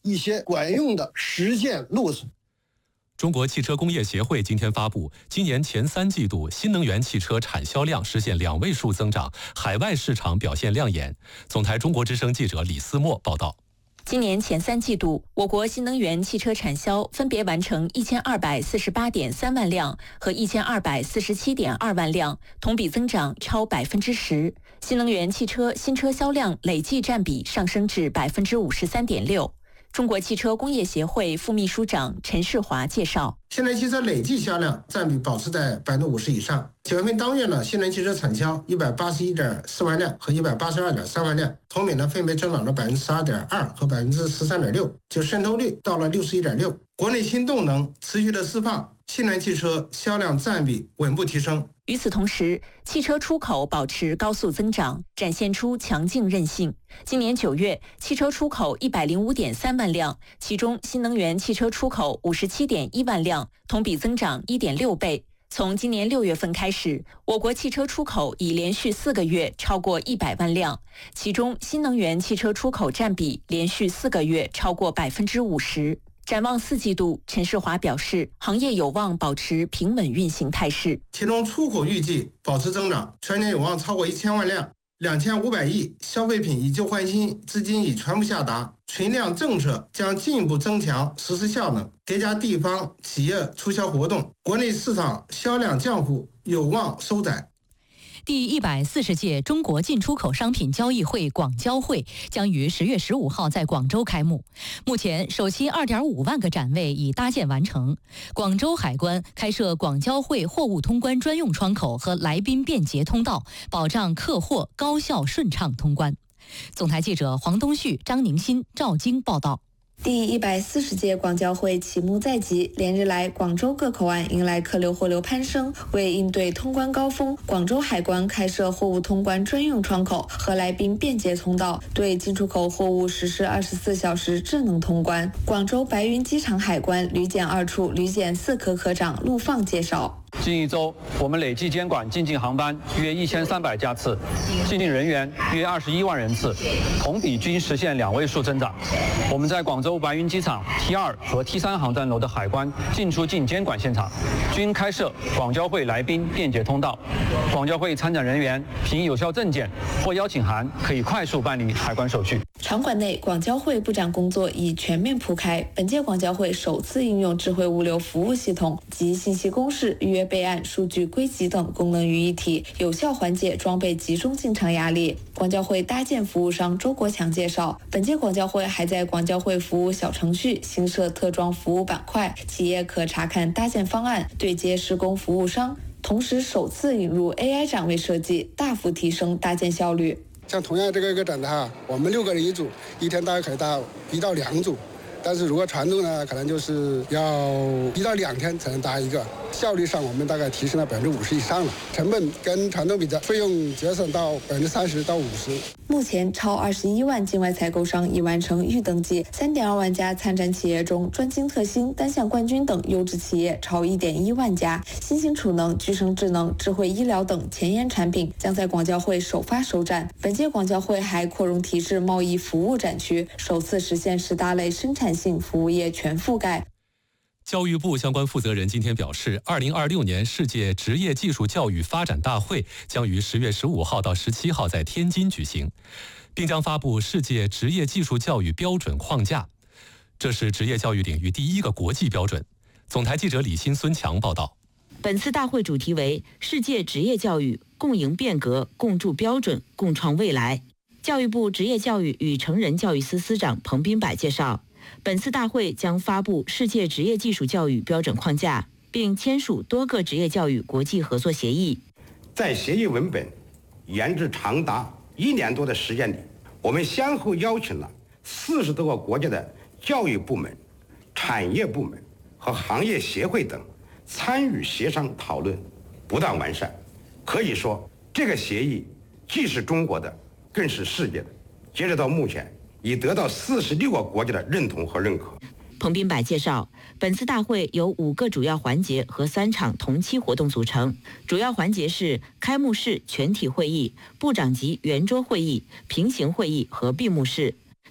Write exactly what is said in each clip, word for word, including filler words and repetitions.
一些管用的实践路子。 中国汽车工业协会今天发布，今年前三季度新能源汽车产销量实现两位数增长，海外市场表现亮眼。总台中国之声记者李思墨报道。 今年前三季度，我国新能源汽车产销分别完成一千二百四十八点三万辆和一千二百四十七点二万辆，同比增长超百分之十。新能源汽车新车销量累计占比上升至百分之五十三点六。中国汽车工业协会副秘书长陈世华介绍， 新能源汽车累计销量占比保持在百分之五十以上。九月份当月呢，新能源汽车产销一百八十一点四万辆和一百八十二点三万辆，同比呢分别增长了百分之十二点二和百分之十三点六，就渗透率到了六十一点六。国内新动能持续的释放，新能源汽车销量占比稳步提升。 与此同时，汽车出口保持高速增长，展现出强劲韧性。今年九月，汽车出口一百零五点三万辆，其中新能源汽车出口五十七点一万辆，同比增长一点六倍。从今年六月份开始，我国汽车出口已连续四个月超过一百万辆，其中新能源汽车出口占比连续四个月超过百分之五十。展望四季度，陈世华表示，行业有望保持平稳运行态势。 其中出口预计保持增长，全年有望超过一千万辆，两千五百亿消费品以旧换新，资金已全部下达，存量政策将进一步增强实施效能，叠加地方企业促销活动，国内市场销量降幅有望收窄。 第一百四十届中国进出口商品交易会广交会将于十月十五号在广州开幕。目前，首期二点五万个展位已搭建完成。广州海关开设广交会货物通关专用窗口和来宾便捷通道，保障客货高效顺畅通关。总台记者黄东旭、张宁新、赵晶报道。 第一百四十届广交会启幕在即，连日来广州各口岸迎来客流货流攀升。为应对通关高峰，广州海关开设货物通关专用窗口和来宾便捷通道，对进出口货物实施二十四小时智能通关。广州白云机场海关旅检二处旅检四科科长陆放介绍， 近一周，我们累计监管进境航班约一千三百架次，进境人员约二十一万人次，同比均实现两位数增长。我们在广州白云机场 T 二和 T 三航站楼的海关进出境监管现场，均开设广交会来宾便捷通道。广交会参展人员凭有效证件或邀请函，可以快速办理海关手续。 场馆内，广交会布展工作已全面铺开。本届广交会首次应用智慧物流服务系统及信息公示、预约备案、数据归集等功能于一体，有效缓解装备集中进场压力。广交会搭建服务商周国强介绍，本届广交会还在广交会服务小程序新设特装服务板块，企业可查看搭建方案，对接施工服务商。同时，首次引入 A I 展位设计，大幅提升搭建效率。 像同样这个一个展的哈，我们六个人一组，一天大概可以搭一到两组。但是如果传统呢，可能就是要一到两天才能搭一个，效率上我们大概提升了百分之五十以上了，成本跟传统比较，费用节省到百分之三十到五十。 目前超二十一万境外采购商已完成预登记，三点二万家参展企业中，专精特新、单项冠军等优质企业超一点一万家。新型储能、具生智能、智慧医疗等前沿产品将在广交会首发首展。本届广交会还扩容提质贸易服务展区，首次实现十大类生产性服务业全覆盖。 教育部相关负责人今天表示，二零二六年世界职业技术教育发展大会将于十月十五号到十七号在天津举行，并将发布世界职业技术教育标准框架，这是职业教育领域第一个国际标准。总台记者李欣、孙强报道。 本次大会主题为世界职业教育共赢变革，共筑标准，共创未来。教育部职业教育与成人教育司司长彭斌柏介绍，本次大会将发布世界职业技术教育标准框架，并签署多个职业教育国际合作协议。 在协议文本研制长达一年多的时间里，我们先后邀请了四十多个国家的教育部门、产业部门和行业协会等参与协商讨论，不断完善。可以说，这个协议既是中国的，更是世界的。截止到目前，已得到四十六个国家的认同和认可。 彭斌柏介绍，本次大会由五个主要环节和三场同期活动组成。主要环节是开幕式全体会议、部长级圆桌会议、平行会议和闭幕式。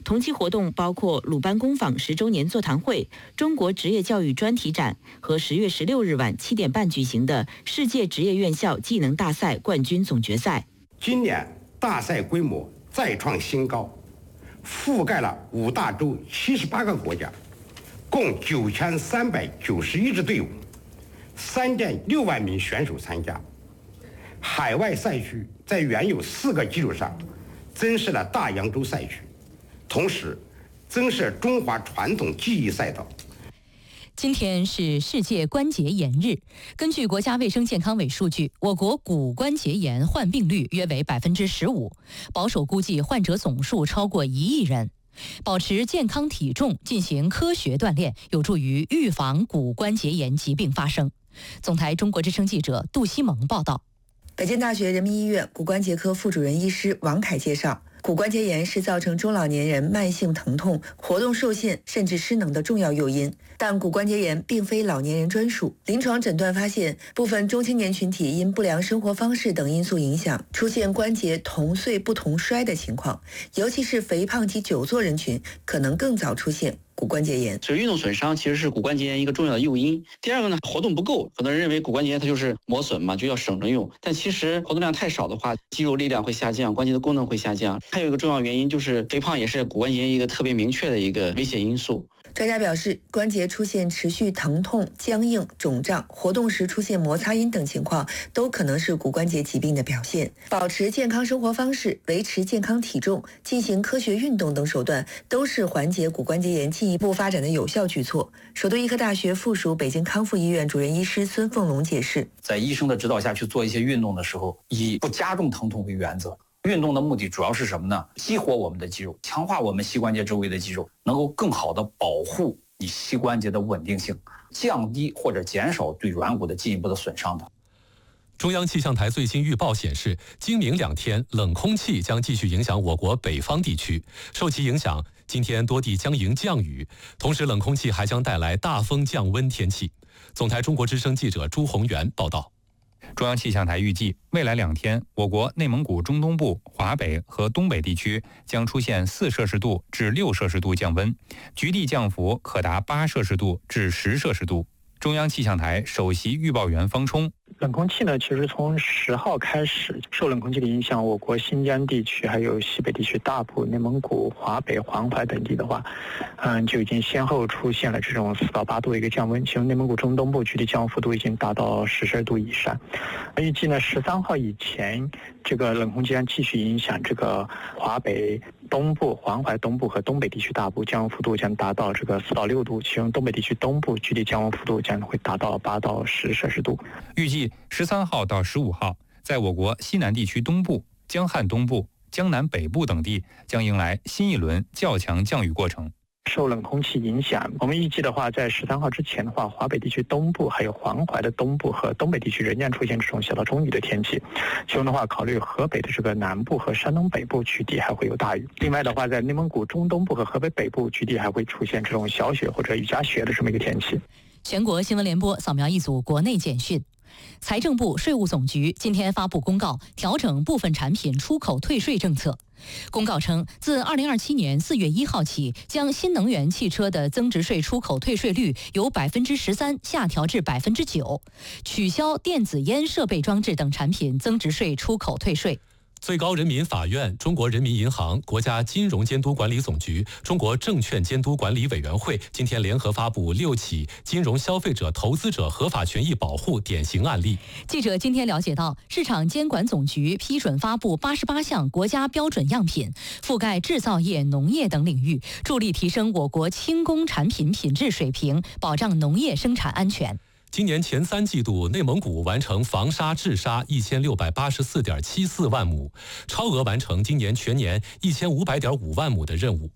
同期活动包括鲁班工坊十周年座谈会、中国职业教育专题展和十月十六日晚七点半举行的世界职业院校技能大赛冠军总决赛。 今年大赛规模再创新高，覆盖了五大洲七十八个国家，共九千三百九十一支队伍，三点六万名选手参加。海外赛区在原有四个基础上增设了大洋洲赛区，同时增设中华传统技艺赛道。 今天是世界关节炎日。根据国家卫生健康委数据，我国骨关节炎患病率约为百分之十五，保守估计患者总数超过一亿人。保持健康体重，进行科学锻炼，有助于预防骨关节炎疾病发生。总台中国之声记者杜西蒙报道。 北京大学人民医院骨关节科副主任医师王凯介绍，骨关节炎是造成中老年人慢性疼痛、活动受限甚至失能的重要诱因，但骨关节炎并非老年人专属。临床诊断发现，部分中青年群体因不良生活方式等因素影响，出现关节同岁不同衰的情况，尤其是肥胖及久坐人群可能更早出现骨关节炎。 所以运动损伤其实是骨关节炎一个重要的诱因。第二个呢，活动不够，很多人认为骨关节炎它就是磨损嘛，就要省着用，但其实活动量太少的话，肌肉力量会下降，关节的功能会下降。还有一个重要原因就是肥胖也是骨关节炎一个特别明确的一个危险因素。 专家表示，关节出现持续疼痛、僵硬、肿胀，活动时出现摩擦音等情况，都可能是骨关节疾病的表现。保持健康生活方式、维持健康体重、进行科学运动等手段，都是缓解骨关节炎进一步发展的有效举措。首都医科大学附属北京康复医院主任医师孙凤龙解释， 在医生的指导下去做一些运动的时候，以不加重疼痛为原则。运动的目的主要是什么呢？激活我们的肌肉，强化我们膝关节周围的肌肉，能够更好的保护你膝关节的稳定性，降低或者减少对软骨的进一步的损伤的。 中央气象台最新预报显示，今明两天冷空气将继续影响我国北方地区，受其影响，今天多地将迎降雨，同时冷空气还将带来大风降温天气。总台中国之声记者朱宏元报道。 中央气象台预计，未来两天，我国内蒙古中东部、华北和东北地区将出现四摄氏度至六摄氏度降温，局地降幅可达八摄氏度至十摄氏度。中央气象台首席预报员方冲， 冷空气呢，其实从十号开始，受冷空气的影响，我国新疆地区还有西北地区大部、内蒙古、华北、黄淮等地的话，嗯，就已经先后出现了这种四到八度的一个降温，其中内蒙古中东部局地降温幅度已经达到十摄氏度以上。预计呢，十三号以前，这个冷空气将继续影响这个华北东部、黄淮东部和东北地区大部，降温幅度将达到这个四到六度，其中东北地区东部局地降温幅度将会达到八到十摄氏度。 预计十三号到十五号，在我国西南地区东部、江汉东部、江南北部等地将迎来新一轮较强降雨过程。 受冷空气影响，我们预计的话，在十三号之前的话，华北地区东部还有黄淮的东部和东北地区仍然出现这种小到中雨的天气。其中的话，考虑河北的这个南部和山东北部局地还会有大雨。另外的话，在内蒙古中东部和河北北部局地还会出现这种小雪或者雨夹雪的这么一个天气。 全国新闻联播扫描一组国内简讯。财政部、税务总局今天发布公告，调整部分产品出口退税政策。公告称，自二零二七年四月一号起，将新能源汽车的增值税出口退税率由百分之十三下调至百分之九，取消电子烟设备装置等产品增值税出口退税。 最高人民法院、中国人民银行、国家金融监督管理总局、中国证券监督管理委员会今天联合发布六起金融消费者投资者合法权益保护典型案例。 记者今天了解到，市场监管总局批准发布八十八项国家标准样品，覆盖制造业、农业等领域，助力提升我国轻工产品品质水平，保障农业生产安全。 今年前三季度，内蒙古完成防沙治沙一千六百八十四点七四万亩，超额完成今年全年一千五百点五万亩的任务。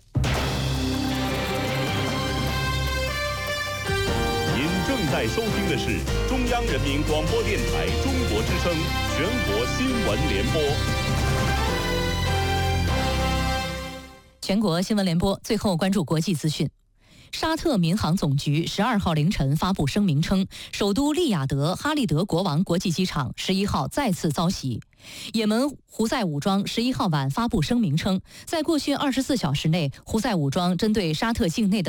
您正在收听的是中央人民广播电台中国之声全国新闻联播。 全国新闻联播，最后关注国际资讯。沙特民航总局十二号凌晨发布声明称，首都利雅得哈利德国王国际机场十一号再次遭袭。 也门胡塞武装十一号晚发布声明称，在过去二十四小时内，胡塞武装针对沙特境内的